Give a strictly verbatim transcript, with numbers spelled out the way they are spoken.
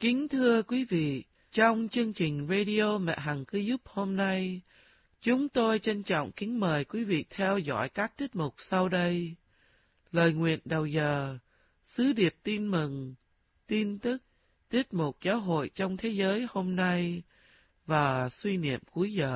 Kính thưa quý vị, trong chương trình Radio Mẹ Hằng Cứu Giúp hôm nay, chúng tôi trân trọng kính mời quý vị theo dõi các tiết mục sau đây. Lời nguyện đầu giờ, sứ điệp tin mừng, tin tức, tiết mục giáo hội trong thế giới hôm nay và suy niệm cuối giờ.